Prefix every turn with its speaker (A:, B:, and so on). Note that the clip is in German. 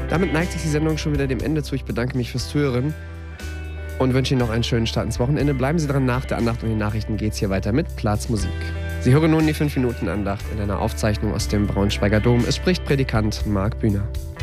A: Damit neigt sich die Sendung schon wieder dem Ende zu. Ich bedanke mich fürs Zuhören und wünsche Ihnen noch einen schönen Start ins Wochenende. Bleiben Sie dran, nach der Andacht und den Nachrichten geht es hier weiter mit Platz Musik. Sie hören nun die 5-Minuten-Andacht in einer Aufzeichnung aus dem Braunschweiger Dom. Es spricht Predikant Marc Bühner.